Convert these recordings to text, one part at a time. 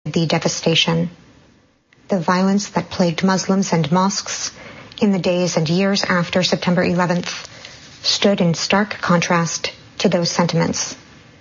the devastation. The violence that plagued Muslims and mosques in the days and years after September 11th stood in stark contrast to those sentiments.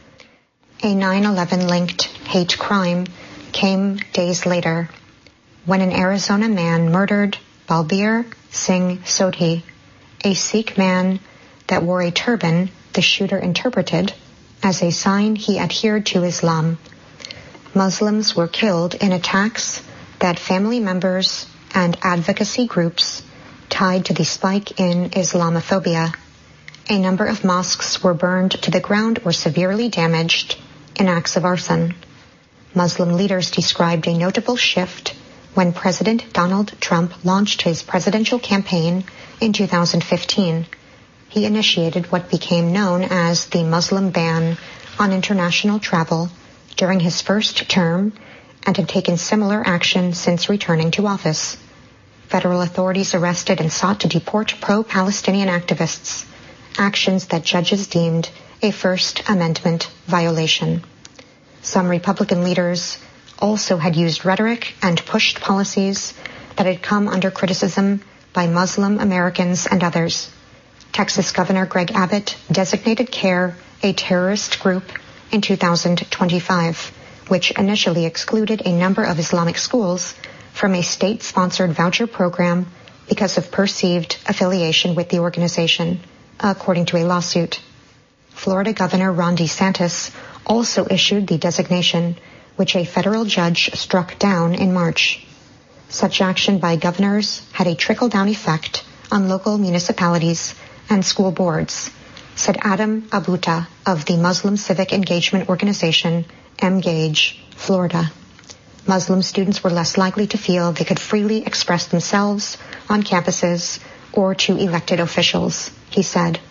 A 9/11-linked hate crime came days later when an Arizona man murdered Balbir Singh Sodhi, a Sikh man that wore a turban the shooter interpreted as a sign he adhered to Islam. Muslims were killed in attacks that family members and advocacy groups tied to the spike in Islamophobia. A number of mosques were burned to the ground or severely damaged in acts of arson. Muslim leaders described a notable shift when President Donald Trump launched his presidential campaign in 2015. He initiated what became known as the Muslim ban on international travel during his first term and had taken similar action since returning to office. Federal authorities arrested and sought to deport pro-Palestinian activists, actions that judges deemed a First Amendment violation. Some Republican leaders also had used rhetoric and pushed policies that had come under criticism by Muslim Americans and others. Texas Governor Greg Abbott designated CARE a terrorist group in 2025, which initially excluded a number of Islamic schools from a state-sponsored voucher program because of perceived affiliation with the organization, according to a lawsuit. Florida Governor Ron DeSantis also issued the designation, which a federal judge struck down in March. Such action by governors had a trickle-down effect on local municipalities and school boards, said Adam Abuta of the Muslim Civic Engagement Organization, MGAGE, Florida. Muslim students were less likely to feel they could freely express themselves on campuses or to elected officials, he said.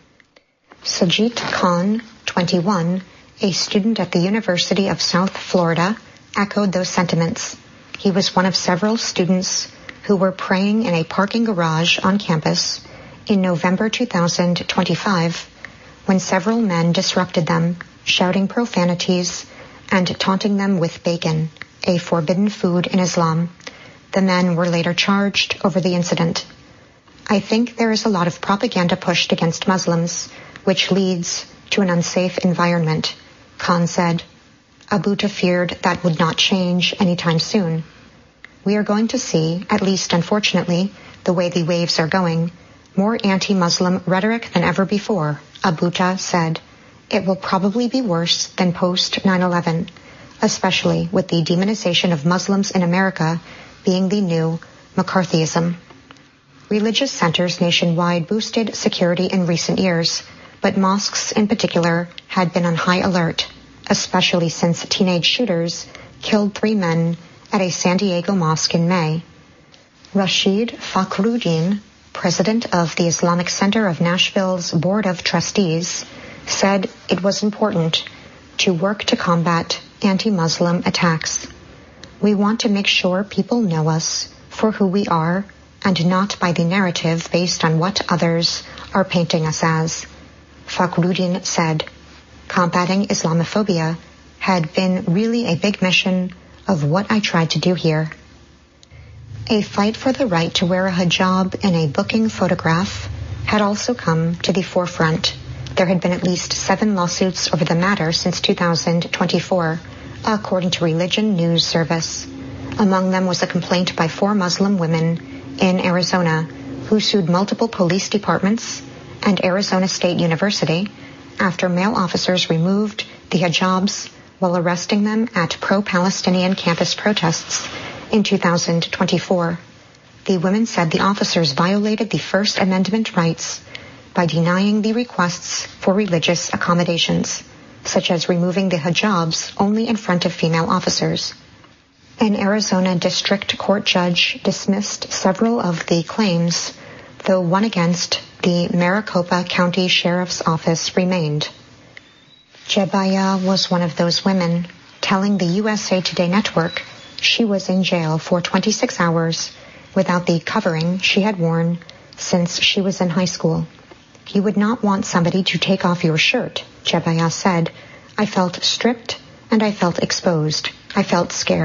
Sajid Khan, 21, a student at the University of South Florida, echoed those sentiments. He was one of several students who were praying in a parking garage on campus in November 2025 when several men disrupted them, shouting profanities and taunting them with bacon, a forbidden food in Islam. The men were later charged over the incident. I think there is a lot of propaganda pushed against Muslims, which leads to an unsafe environment, Khan said. Abuta feared that would not change anytime soon. We are going to see, at least unfortunately, the way the waves are going, more anti-Muslim rhetoric than ever before, Abuta said. It will probably be worse than post 9/11, especially with the demonization of Muslims in America being the new McCarthyism. Religious centers nationwide boosted security in recent years, but mosques in particular had been on high alert, especially since teenage shooters killed 3 men at a San Diego mosque in May. Rashid Fakhruddin, president of the Islamic Center of Nashville's Board of Trustees, said it was important to work to combat anti-Muslim attacks. We want to make sure people know us for who we are and not by the narrative based on what others are painting us as. Fakhruddin said, combating Islamophobia had been really a big mission of what I tried to do here. A fight for the right to wear a hijab in a booking photograph had also come to the forefront. There had been at least 7 lawsuits over the matter since 2024, according to Religion News Service. Among them was a complaint by 4 Muslim women in Arizona who sued multiple police departments and Arizona State University after male officers removed the hijabs while arresting them at pro-Palestinian campus protests in 2024. The women said the officers violated the First Amendment rights by denying the requests for religious accommodations, such as removing the hijabs only in front of female officers. An Arizona district court judge dismissed several of the claims, though one against the Maricopa County Sheriff's Office remained. Jebaya was one of those women, telling the USA Today network she was in jail for 26 hours without the covering she had worn since she was in high school. You would not want somebody to take off your shirt, Jebaya said. I felt stripped and I felt exposed. I felt scared.